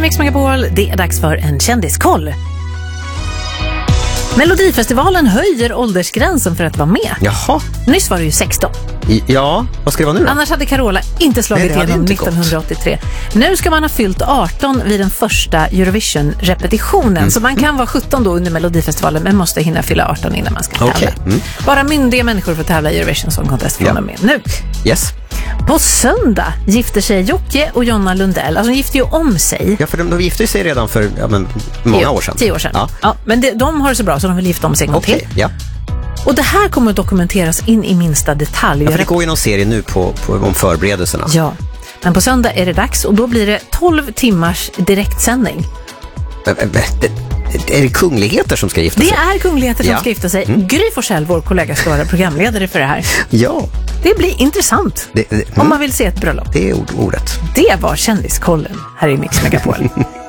Mix Megapol, det är dags för en kändiskoll. Melodifestivalen höjer åldersgränsen för att vara med. Jaha. Nyss var det ju 16. Ja, vad ska det vara nu då? Annars hade Carola inte slagit igenom 1983. Nu ska man ha fyllt 18 vid den första Eurovision-repetitionen. Så man kan vara 17 då under Melodifestivalen men måste hinna fylla 18 innan man ska tävla. Okay. Bara myndiga människor får tävla i Eurovision Song Contest från och med nu. Yes. På söndag gifter sig Jocke och Jonna Lundell. Alltså de gifter ju om sig. Ja, för de gifte sig redan för många år sedan. 10 år sedan. Ja, men de har det så bra så de vill gifta om sig en gång till. Ja. Och det här kommer att dokumenteras in i minsta detalj. Ja, för det går ju någon serie nu om förberedelserna. Ja, men på söndag är det dags och då blir det 12 timmars direktsändning. Är det kungligheter som ska gifta sig? Det är kungligheter som ska gifta sig. Gry Forssell, vår kollega, ska vara programledare för det här. Ja. Det blir intressant om man vill se ett bröllop. Det är ordet. Det var kändiskollen här i Mix Megapol.